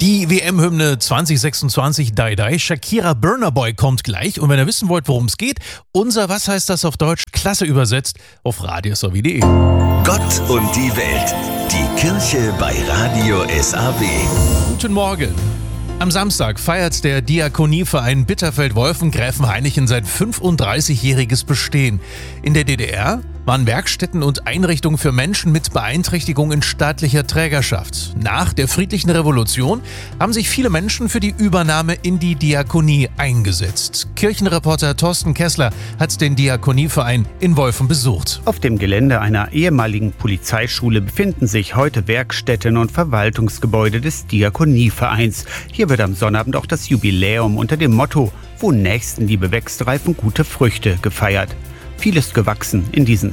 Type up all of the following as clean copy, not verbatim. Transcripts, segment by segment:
Die WM-Hymne 2026 Die Die, Shakira Burna Boy kommt gleich. Und wenn ihr wissen wollt, worum es geht, unser Was heißt das auf Deutsch, klasse übersetzt, auf radiosaw.de. Gott und die Welt. Die Kirche bei Radio SAW. Guten Morgen. Am Samstag feiert der Diakonieverein Bitterfeld-Wolfengräfenhainichen sein 35-jähriges Bestehen. In der DDR waren Werkstätten und Einrichtungen für Menschen mit Beeinträchtigung in staatlicher Trägerschaft. Nach der friedlichen Revolution haben sich viele Menschen für die Übernahme in die Diakonie eingesetzt. Kirchenreporter Thorsten Kessler hat den Diakonieverein in Wolfen besucht. Auf dem Gelände einer ehemaligen Polizeischule befinden sich heute Werkstätten und Verwaltungsgebäude des Diakonievereins. Hier wird am Sonnabend auch das Jubiläum unter dem Motto »Wo Nächstenliebe wächst, reifen gute Früchte« gefeiert. Viel ist gewachsen in diesen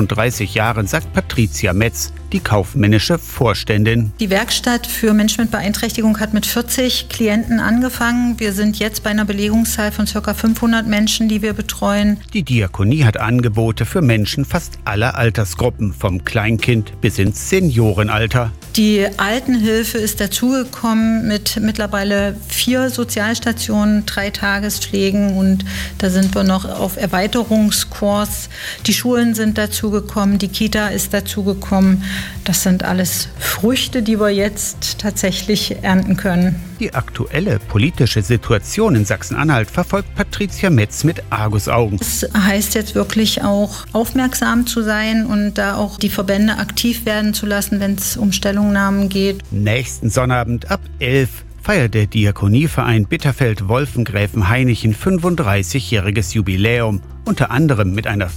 35 Jahren, sagt Patricia Metz, die kaufmännische Vorständin. Die Werkstatt für Menschen mit Beeinträchtigung hat mit 40 Klienten angefangen. Wir sind jetzt bei einer Belegungszahl von ca. 500 Menschen, die wir betreuen. Die Diakonie hat Angebote für Menschen fast aller Altersgruppen, vom Kleinkind bis ins Seniorenalter. Die Altenhilfe ist dazugekommen mit mittlerweile 4 Sozialstationen, 3 Tagespflegen und da sind wir noch auf Erweiterungskurs. Die Schulen sind dazugekommen, die Kita ist dazugekommen. Das sind alles Früchte, die wir jetzt tatsächlich ernten können. Die aktuelle politische Situation in Sachsen-Anhalt verfolgt Patricia Metz mit Argusaugen. Es heißt jetzt wirklich auch aufmerksam zu sein und da auch die Verbände aktiv werden zu lassen, wenn es um Stellungnahmen geht. Nächsten Sonnabend ab 11 feiert der Diakonieverein Bitterfeld-Wolfengräfenhainichen 35-jähriges Jubiläum. Unter anderem mit einer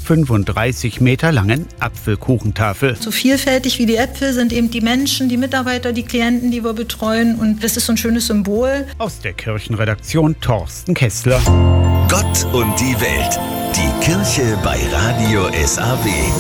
35 Meter langen Apfelkuchentafel. So vielfältig wie die Äpfel sind eben die Menschen, die Mitarbeiter, die Klienten, die wir betreuen. Und das ist so ein schönes Symbol. Aus der Kirchenredaktion Thorsten Kessler. Gott und die Welt. Die Kirche bei Radio SAW.